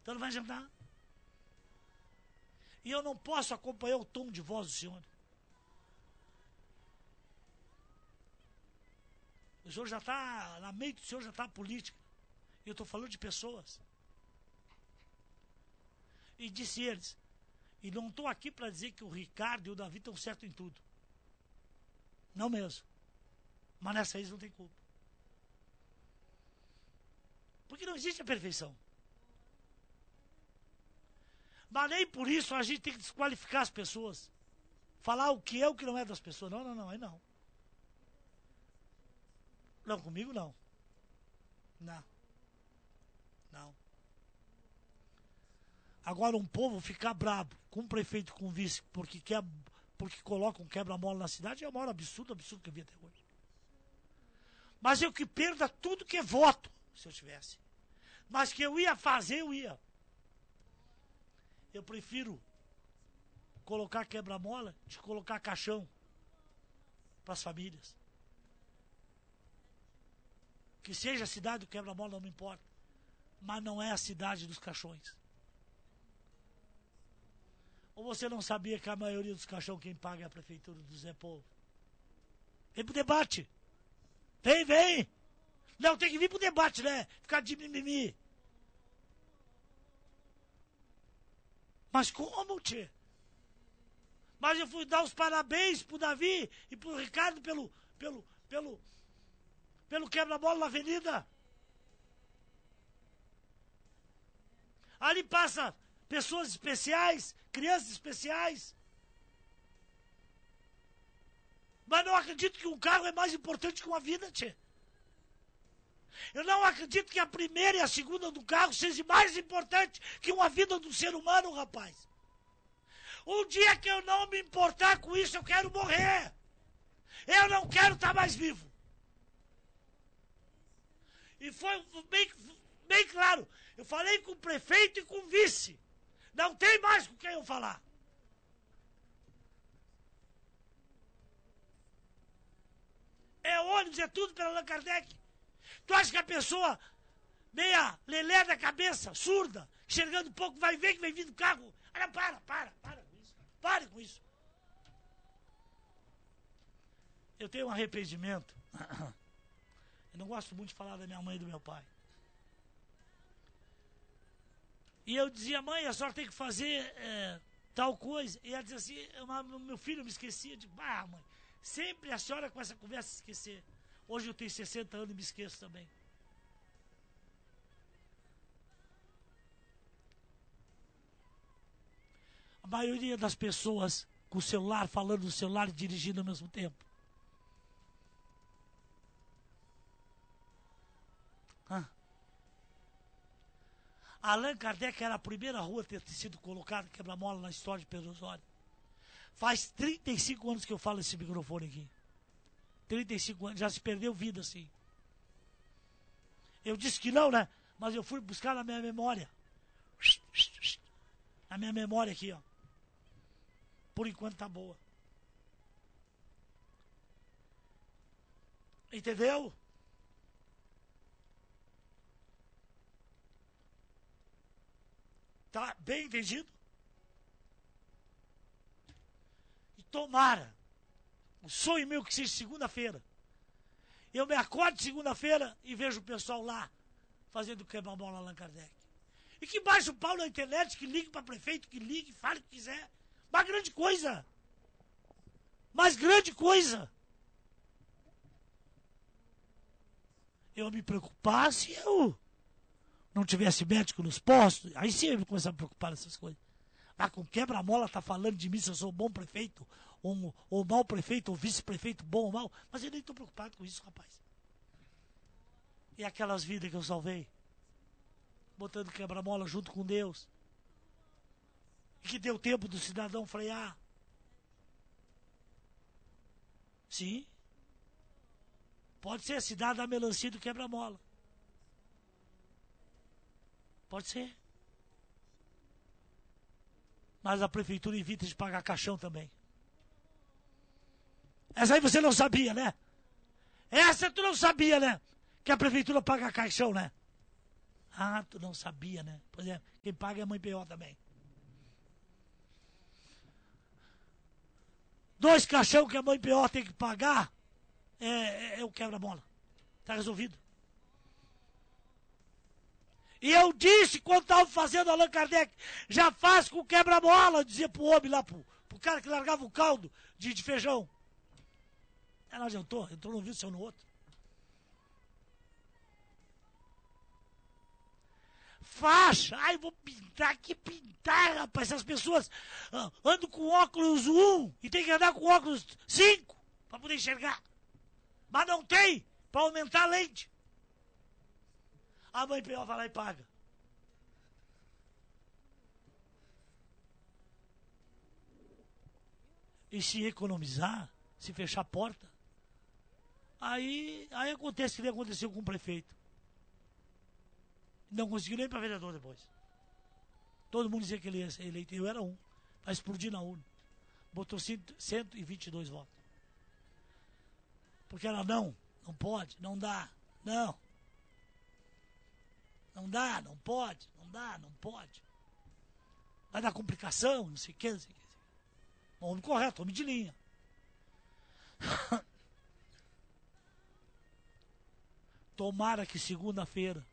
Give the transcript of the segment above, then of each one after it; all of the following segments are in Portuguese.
Então não vai adiantar. E eu não posso acompanhar o tom de voz do senhor. O senhor já está, na mente do senhor já está a política. E eu estou falando de pessoas. E disse eles, e não estou aqui para dizer que o Ricardo e o Davi estão certos em tudo. Não mesmo. Mas nessa eles não tem culpa. Porque não existe a perfeição. Mas nem por isso a gente tem que desqualificar as pessoas. Falar o que é o que não é das pessoas. Não, aí não. Não, comigo não. Não. Agora um povo ficar brabo com um prefeito e com um vice porque coloca um quebra-mola na cidade é o maior absurdo que eu vi até hoje. Mas eu que perda tudo que é voto, se eu tivesse. Mas que eu ia fazer, eu ia. Eu prefiro colocar quebra-mola de colocar caixão para as famílias. Que seja a cidade do quebra-mola, não me importa. Mas não é a cidade dos caixões. Ou você não sabia que a maioria dos caixões quem paga é a prefeitura do Zé Povo? Vem pro debate. Vem. Não, tem que vir pro debate, né? Ficar de mimimi. Mas como, tchê? Mas eu fui dar os parabéns pro Davi e pro Ricardo pelo quebra-mola na avenida. Ali passa pessoas especiais, crianças especiais. Mas não acredito que um carro é mais importante que uma vida, tchê. Eu não acredito que a primeira e a segunda do carro seja mais importante que uma vida do ser humano, rapaz. Um dia que eu não me importar com isso, eu quero morrer. Eu não quero estar mais vivo. E foi bem claro. Eu falei com o prefeito e com o vice. Não tem mais com quem eu falar. É ônibus, é tudo pela Allan Kardec. Tu acha que a pessoa meia lelé da cabeça, surda, enxergando pouco, vai ver que vai vir do carro? Ah, para com isso. Pare com isso. Eu tenho um arrependimento. Eu não gosto muito de falar da minha mãe e do meu pai. E eu dizia, mãe, a senhora tem que fazer tal coisa. E ela dizia assim, meu filho me esquecia. Eu digo, mãe, sempre a senhora com essa conversa se esquecer. Hoje eu tenho 60 anos e me esqueço também. A maioria das pessoas com o celular, falando no celular e dirigindo ao mesmo tempo. Allan Kardec era a primeira rua a ter sido colocada quebra-mola na história de Pedro Osório. Faz 35 anos que eu falo esse microfone aqui. 35 anos, já se perdeu vida assim. Eu disse que não, né? Mas eu fui buscar na minha memória. Na minha memória aqui, ó. Por enquanto tá boa. Entendeu? Tá bem entendido? E tomara, o sonho meu que seja segunda-feira. Eu me acordo segunda-feira e vejo o pessoal lá fazendo quebra-mola Allan Kardec. E que baixe o pau na internet, que ligue para prefeito, que ligue, fale o que quiser. Mas grande coisa. Mas grande coisa. Eu me preocupasse, eu não tivesse médico nos postos, aí sim eu ia começar a me preocupar nessas coisas. Ah, com quebra-mola tá falando de mim se eu sou bom prefeito, ou mau prefeito, ou vice-prefeito, bom ou mau. Mas eu nem tô preocupado com isso, rapaz. E aquelas vidas que eu salvei, botando quebra-mola junto com Deus. E que deu tempo do cidadão frear. Sim. Pode ser a cidade da melancia do quebra-mola. Pode ser. Mas a prefeitura evita de pagar caixão também. Essa aí você não sabia, né? Essa tu não sabia, né? Que a prefeitura paga caixão, né? Ah, tu não sabia, né? Pois é, quem paga é a mãe P.O. também. 2 caixão que a mãe P.O. tem que pagar é o quebra-mola. Tá resolvido. E eu disse, quando estava fazendo Allan Kardec, já faz com quebra-mola, dizia pro homem lá, pro cara que largava o caldo de feijão. Não adiantou, entrou num vídeo, saiu no outro. Faixa, ai, vou pintar, que pintar, rapaz, essas pessoas andam com óculos 1 e tem que andar com óculos 5 para poder enxergar. Mas não tem, para aumentar a lente. A mãe P.O. vai lá e paga. E se economizar, se fechar a porta, aí acontece o que nem aconteceu com o prefeito. Não conseguiu nem para vereador depois. Todo mundo dizia que ele ia ser eleito, eu era um. Vai explodir na urna. Botou 122 votos. Porque ela não pode, não dá, não. Não dá, não pode, não dá, não pode. Vai dar complicação, não sei o que, não sei o que. Homem correto, homem de linha. Tomara que segunda-feira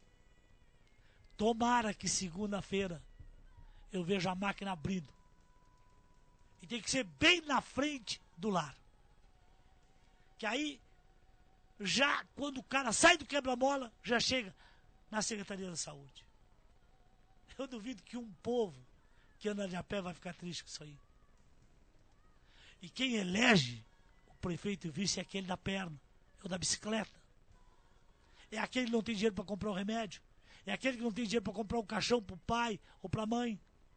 eu veja a máquina abrindo. E tem que ser bem na frente do lar. Que aí, já quando o cara sai do quebra-mola, já chega na Secretaria da Saúde. Eu duvido que um povo que anda de a pé vai ficar triste com isso aí. E quem elege o prefeito e o vice é aquele da perna, é o da bicicleta. É aquele que não tem dinheiro para comprar o remédio. É aquele que não tem dinheiro para comprar um caixão para o pai ou para a mãe.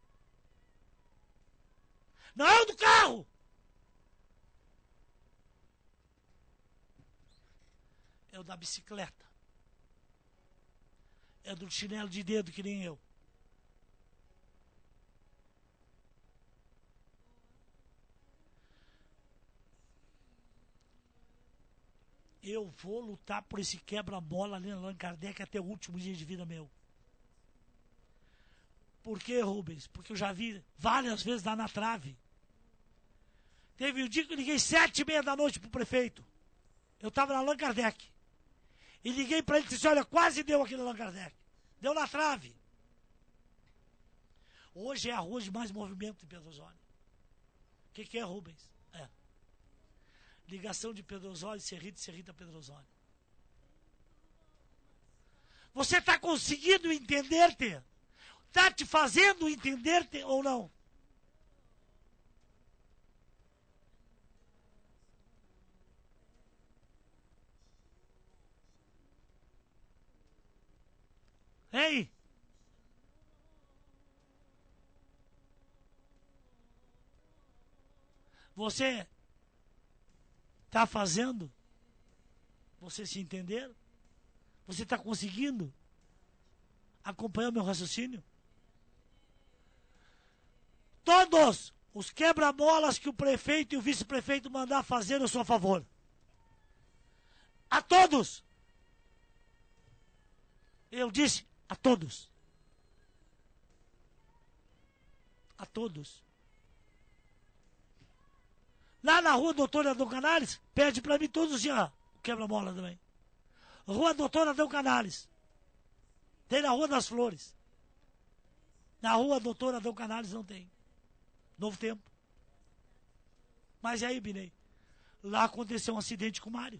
Não é o do carro! É o da bicicleta. É do chinelo de dedo que nem eu. Eu vou lutar por esse quebra-mola ali na Allan Kardec até o último dia de vida meu. Por quê, Rubens? Porque eu já vi várias vezes lá na trave. Teve um dia que eu liguei 7h30 da noite pro prefeito. Eu estava na Allan Kardec. E liguei para ele e disse, olha, quase deu aqui na Allan Kardec. Deu na trave. Hoje é a rua de mais movimento em Pedro Osório. O que é, Rubens? É. Ligação de Pedro Osório, Serrita e Serrita Pedro Osório. Você está conseguindo entender-te? Está te fazendo entender-te ou não? Ei? Você está fazendo? Você se entender? Você está conseguindo acompanhar o meu raciocínio? Todos os quebra-molas que o prefeito e o vice-prefeito mandar fazer, eu sou a favor. A todos! Eu disse a todos. A todos. Lá na rua Doutor Adão Canales, pede pra mim todos os dias o quebra-mola também. Rua Doutor Adão Canales. Tem na Rua das Flores. Na Rua Doutor Adão Canales não tem. Novo Tempo. Mas aí, Binei, lá aconteceu um acidente com o Mário.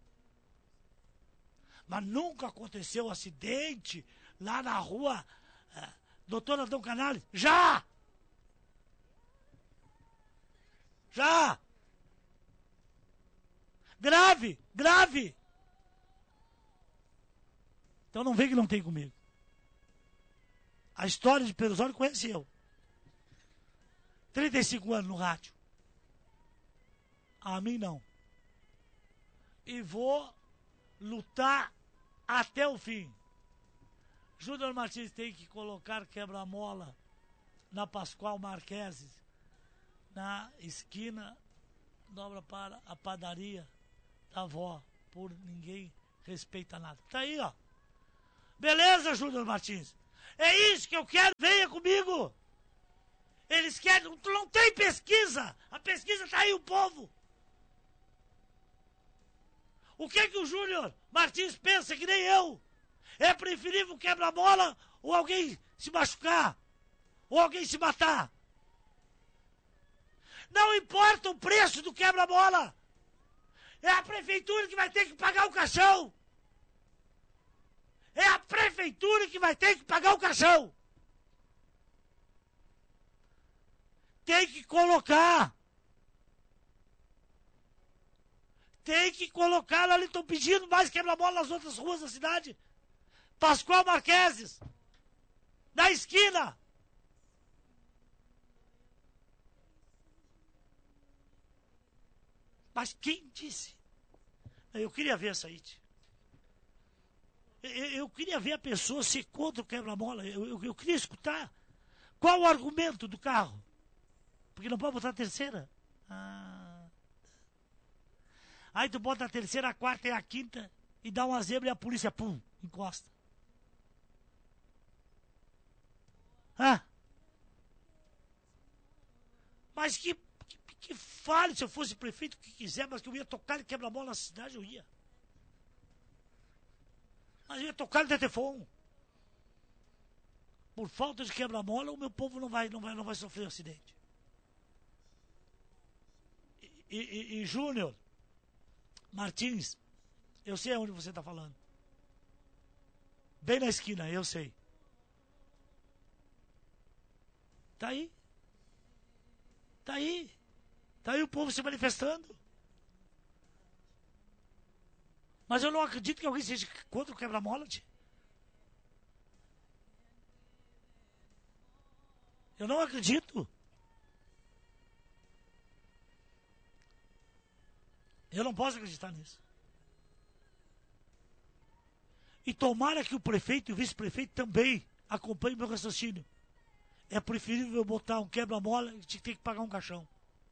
Mas nunca aconteceu um acidente lá na Rua Doutor Adão Canales. Já! Já! Grave! Grave! Então não vem que não tem comigo. A história de Pedro Osório conhece eu. 35 anos no rádio. A mim não. E vou lutar até o fim. Júnior Martins tem que colocar quebra-mola na Pascoal Marqueses, na esquina, dobra para a padaria da avó, por ninguém respeita nada. Tá aí, ó. Beleza, Júnior Martins? É isso que eu quero, venha comigo. Eles querem, tu não tem pesquisa. A pesquisa tá aí, o povo. O que o Júnior Martins pensa que nem eu? É preferível quebra-mola ou alguém se machucar? Ou alguém se matar? Não importa o preço do quebra-mola. É a prefeitura que vai ter que pagar o caixão. É a prefeitura que vai ter que pagar o caixão. Tem que colocar. Tem que colocar. Ali estão pedindo mais quebra-mola nas outras ruas da cidade. Pascoal Marqueses. Na esquina. Mas quem disse? Eu queria ver essa IT. Eu queria ver a pessoa ser contra o quebra-mola. Eu queria escutar. Qual o argumento do carro? Porque não pode botar a terceira. Aí tu bota a terceira, a quarta e a quinta e dá uma zebra e a polícia, pum, encosta. Mas que fale se eu fosse prefeito o que quiser, mas que eu ia tocar de quebra-mola na cidade, eu ia. Mas eu ia tocar de tetefon. Por falta de quebra-mola, o meu povo não vai sofrer acidente. E Júnior Martins, eu sei aonde você está falando. Bem na esquina, eu sei. Tá aí. Tá aí. Tá aí o povo se manifestando. Mas eu não acredito que alguém seja contra o quebra-mola. Eu não acredito. Eu não posso acreditar nisso. E tomara que o prefeito e o vice-prefeito também acompanhem meu raciocínio. É preferível eu botar um quebra-mola e ter que pagar um caixão.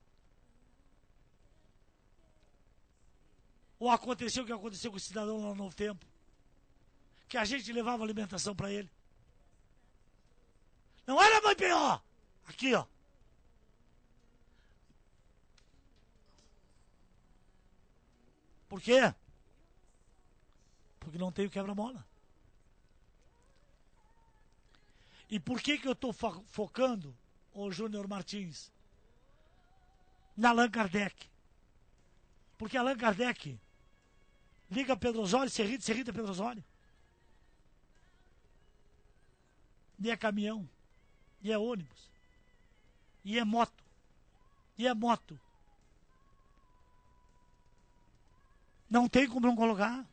Ou aconteceu o que aconteceu com o cidadão lá no Novo Tempo. Que a gente levava alimentação para ele. Não era, mãe P.O. Aqui, ó. Por quê? Porque não tem o quebra-mola. E por que eu estou focando, o Júnior Martins, na Allan Kardec? Porque Allan Kardec liga Pedro Osório, Serrita Pedro Osório. E é caminhão, e é ônibus, e é moto, e é moto. Não tem como não colocar.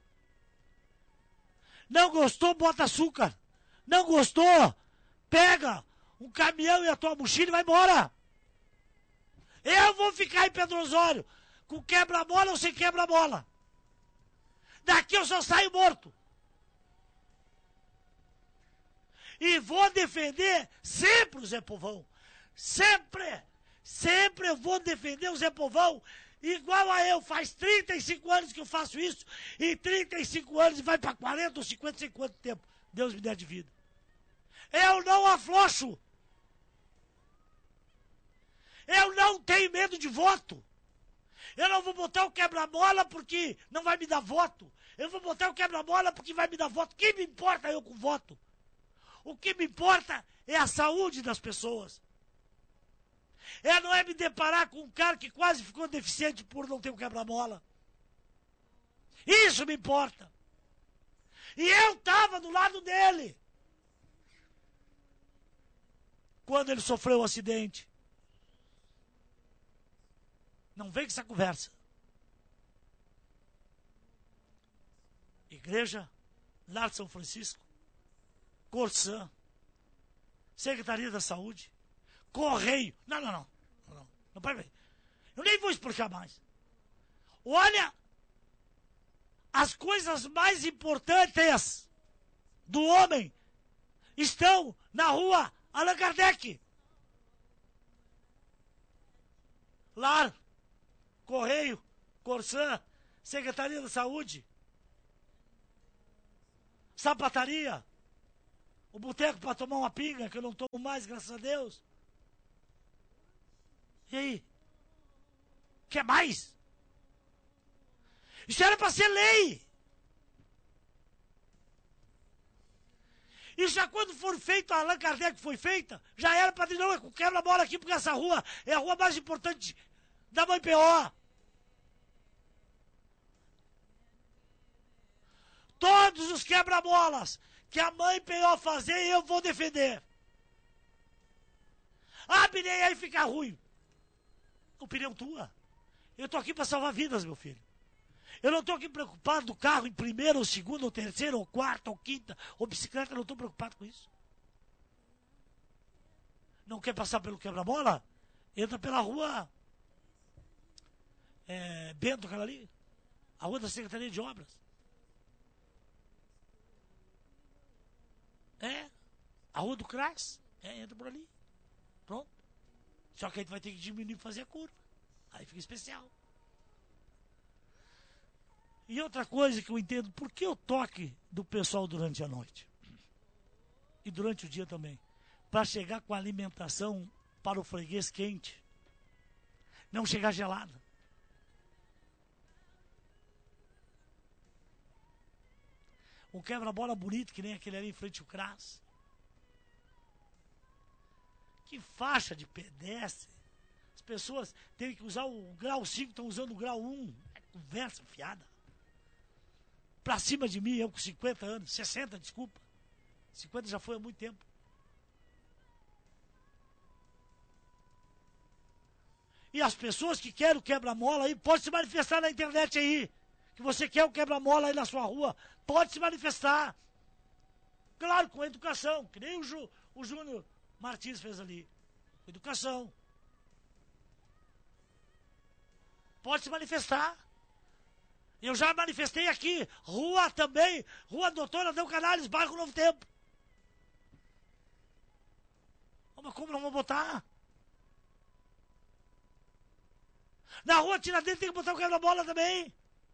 Não gostou, bota açúcar. Não gostou, pega um caminhão e a tua mochila e vai embora. Eu vou ficar em Pedro Osório com quebra-mola ou sem quebra-mola. Daqui eu só saio morto. E vou defender sempre o Zé Povão. Sempre. Sempre eu vou defender o Zé Povão. Igual a eu. Faz 35 anos que eu faço isso. E 35 anos vai para 40 ou 50, sei quanto tempo Deus me der de vida. Eu não afrouxo. Eu não tenho medo de voto. Eu não vou botar o quebra-mola porque não vai me dar voto. Eu vou botar o quebra-mola porque vai me dar voto. O que me importa eu com voto? O que me importa é a saúde das pessoas. Não é me deparar com um cara que quase ficou deficiente por não ter o quebra-mola. Isso me importa. E eu estava do lado dele quando ele sofreu o acidente. Não vem com essa conversa. Igreja, Lar de São Francisco, Corsã, Secretaria da Saúde, Correio. Não, peraí. Eu nem vou explicar mais. Olha, as coisas mais importantes do homem estão na rua Allan Kardec. Lar, Correio, Corsã, Secretaria da Saúde. sapataria, o boteco para tomar uma pinga, que eu não tomo mais, graças a Deus. E aí? Quer mais? Isso era para ser lei. E já quando for feito, a Allan Kardec foi feita, já era para dizer, não, quebra-mola aqui, porque essa rua é a rua mais importante da Mãe P.O. Todos os quebra-molas que a Mãe P.O. fazer, eu vou defender. Ah, Binei, aí fica ruim. Opinião tua. Eu tô aqui para salvar vidas, meu filho. Eu não estou aqui preocupado do carro em primeira, ou segunda, ou terceira, ou quarta, ou quinta, ou bicicleta, eu não estou preocupado com isso. Não quer passar pelo quebra-mola? Entra pela rua Bento, aquela ali. A rua da Secretaria de Obras. A rua do CRAS. Entra por ali. Pronto. Só que aí tu vai ter que diminuir para fazer a curva. Aí fica especial. E outra coisa que eu entendo, por que o toque do pessoal durante a noite? E durante o dia também? Para chegar com a alimentação para o freguês quente. Não chegar gelada. Um quebra-bola bonito, que nem aquele ali em frente ao CRAS. Que faixa de pedestre. As pessoas têm que usar o grau 5, estão usando o grau 1. É conversa fiada. Pra cima de mim, eu com 50 anos, 60, desculpa. 50 já foi há muito tempo. E as pessoas que querem o quebra-mola aí, pode se manifestar na internet aí. Que você quer o quebra-mola aí na sua rua, pode se manifestar. Claro, com educação, que nem o Júnior Martins fez ali. Educação. Pode se manifestar. Eu já manifestei aqui, rua também, Rua Doutora Adão Canales, bairro Novo Tempo. Mas como não vou botar? Na rua Tiradentes tem que botar o quebra-bola também.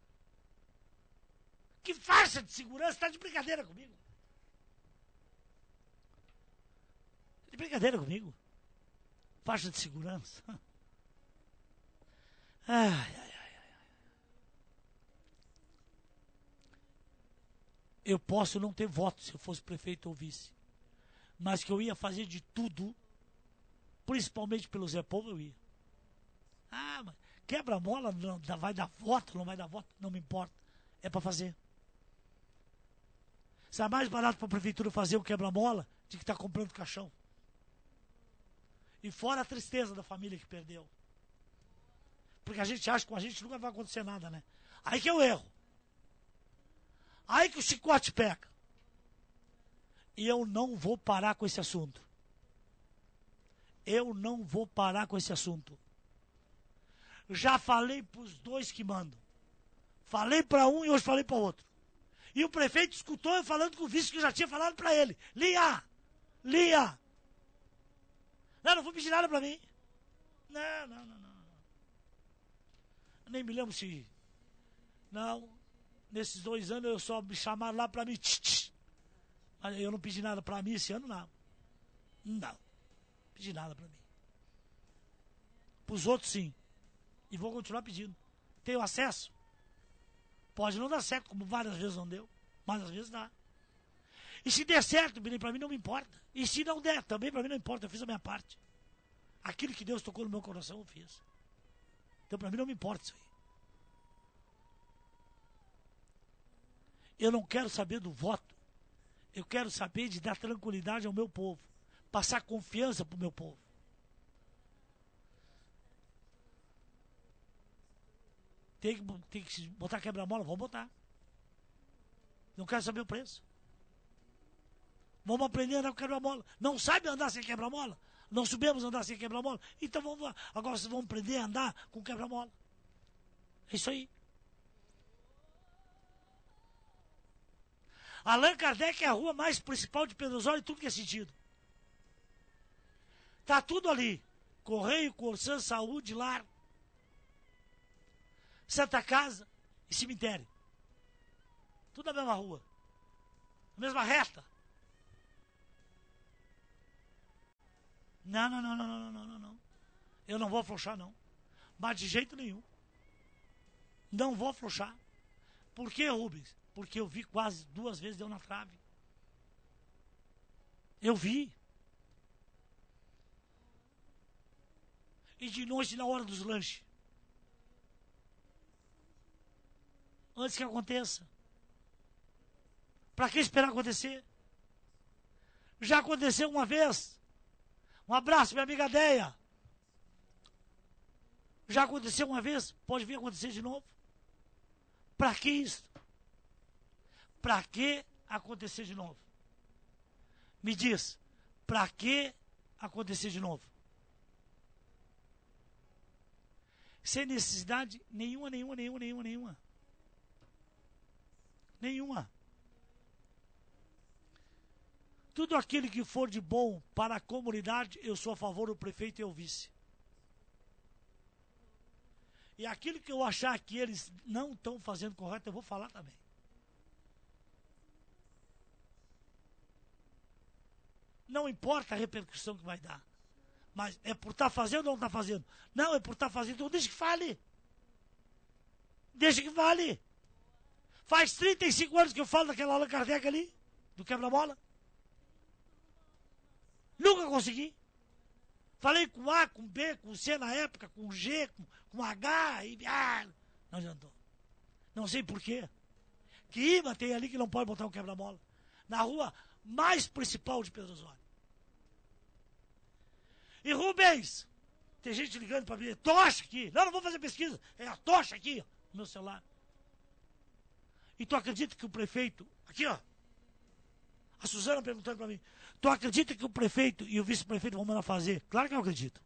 Que farsa de segurança, tá de brincadeira comigo. De brincadeira comigo. Farsa de segurança. Ai, ai, ai. Eu posso não ter voto se eu fosse prefeito ou vice. Mas que eu ia fazer de tudo, principalmente pelo Zé Povo, eu ia. Ah, mas quebra-mola, vai dar voto, não vai dar voto, não me importa. É para fazer. Se é mais barato para a prefeitura fazer o quebra-mola, de que está comprando caixão. E fora a tristeza da família que perdeu. Porque a gente acha que com a gente nunca vai acontecer nada, né? Aí que é o erro. Aí que o chicote pega. E eu não vou parar com esse assunto. Eu não vou parar com esse assunto. Já falei para os dois que mandam. Falei para um e hoje falei para outro. E o prefeito escutou eu falando com o vice que eu já tinha falado para ele. Lia! Não vou pedir nada para mim. Não. Nem me lembro se... Não. Nesses 2 anos eu só me chamaram lá para mim. Mas eu não pedi nada para mim esse ano, não. Não pedi nada para mim. Para os outros, sim. E vou continuar pedindo. Tenho acesso? Pode não dar certo, como várias vezes não deu. Mas às vezes dá. E se der certo, para mim não me importa. E se não der, também para mim não importa. Eu fiz a minha parte. Aquilo que Deus tocou no meu coração, eu fiz. Então para mim não me importa isso aí. Eu não quero saber do voto. Eu quero saber de dar tranquilidade ao meu povo. Passar confiança para o meu povo. Tem que botar quebra-mola? Vamos botar. Não quero saber o preço. Vamos aprender a andar com quebra-mola. Não sabe andar sem quebra-mola? Não sabemos andar sem quebra-mola? Então vamos lá. Agora vocês vão aprender a andar com quebra-mola. É isso aí. Allan Kardec é a rua mais principal de Pedro Osório em tudo que é sentido. Tá tudo ali. Correio, Corsã, Saúde, Lar, Santa Casa e cemitério. Tudo na mesma rua. mesma reta. Não, não, não, não, não, não, não, não. Eu não vou afrouxar, não. Mas de jeito nenhum. Não vou afrouxar. Por que, Rubens? Porque eu vi quase 2 vezes deu na trave. Eu vi. E de noite na hora dos lanches. Antes que aconteça. Para que esperar acontecer? Já aconteceu uma vez. Um abraço, minha amiga Deia. Já aconteceu uma vez, pode vir acontecer de novo. Para que isso? Para que acontecer de novo? Me diz, para que acontecer de novo? Sem necessidade nenhuma, nenhuma, nenhuma, nenhuma, nenhuma. Nenhuma. Tudo aquilo que for de bom para a comunidade, eu sou a favor do prefeito e o vice. E aquilo que eu achar que eles não estão fazendo correto, eu vou falar também. Não importa a repercussão que vai dar. Mas é por estar fazendo ou não estar fazendo? Não, é por estar fazendo, então deixa que fale. Deixa que fale. Faz 35 anos que eu falo daquela Allan Kardec ali, do quebra-mola. Nunca consegui. Falei com A, com B, com C na época, com G, com H, e não adiantou. Não sei porquê. Que imã tem ali que não pode botar um quebra-mola? Na rua mais principal de Pedro Osório. E Rubens, tem gente ligando para mim, tocha aqui. Não, não vou fazer pesquisa. É a tocha aqui, ó, no meu celular. E tu acredita que o prefeito, aqui ó, a Suzana perguntando para mim, tu acredita que o prefeito e o vice-prefeito vão mandar fazer? Claro que eu acredito.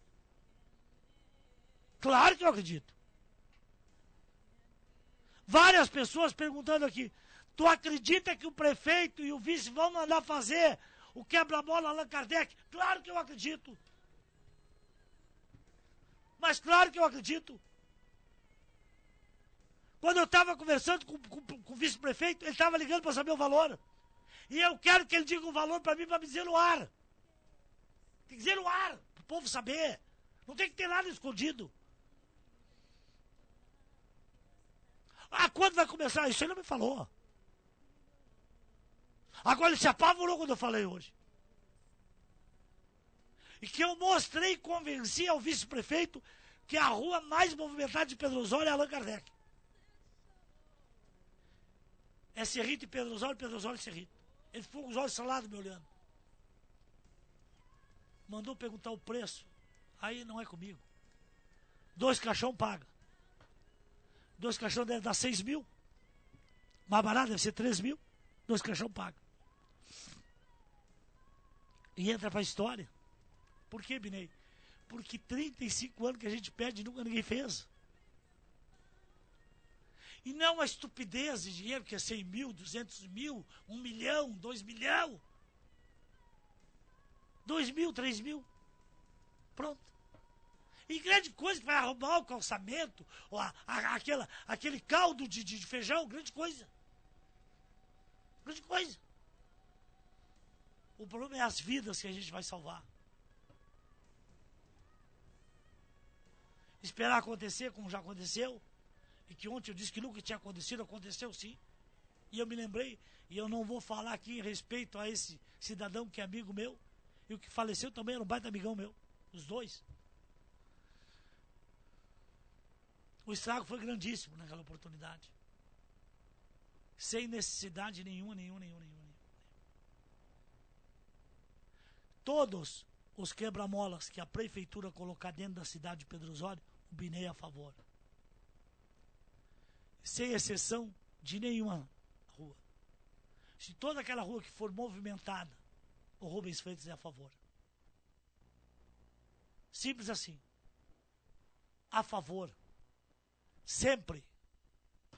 Claro que eu acredito. Várias pessoas perguntando aqui, tu acredita que o prefeito e o vice vão mandar fazer o quebra-mola Allan Kardec? Claro que eu acredito. Mas claro que eu acredito. Quando eu estava conversando com o vice-prefeito, ele estava ligando para saber o valor. E eu quero que ele diga o valor para mim, para me dizer no ar. Tem que dizer no ar, para o povo saber. Não tem que ter nada escondido. Ah, quando vai começar? Isso ele não me falou. Agora ele se apavorou quando eu falei hoje. E que eu mostrei e convenci ao vice-prefeito que a rua mais movimentada de Pedro Osório é Allan Kardec. É Cerrito e Pedro Osório e Cerrito. Ele ficou com os olhos salados me olhando. Mandou perguntar o preço. Aí não é comigo. 2 caixão paga. 2 caixão deve dar 6 mil. Mais barato deve ser 3 mil. 2 caixão paga. E entra pra história. Por que, Binei? Porque 35 anos que a gente pede e nunca ninguém fez. E não é uma estupidez de dinheiro, que é 100 mil, 200 mil, 1 milhão, 2 milhão. 2 mil, 3 mil. Pronto. E grande coisa que vai arrumar o calçamento, ou aquele caldo de feijão, grande coisa. Grande coisa. O problema é as vidas que a gente vai salvar. Esperar acontecer como já aconteceu. E que ontem eu disse que nunca tinha acontecido, aconteceu sim. E eu me lembrei, e eu não vou falar aqui em respeito a esse cidadão que é amigo meu, e o que faleceu também era um baita amigão meu, os dois. O estrago foi grandíssimo naquela oportunidade. Sem necessidade nenhuma. Todos os quebra-molas que a prefeitura colocar dentro da cidade de Pedro Osório, o Binei é a favor. Sem exceção de nenhuma rua. Se toda aquela rua que for movimentada, o Rubens Freitas é a favor. Simples assim. A favor. Sempre.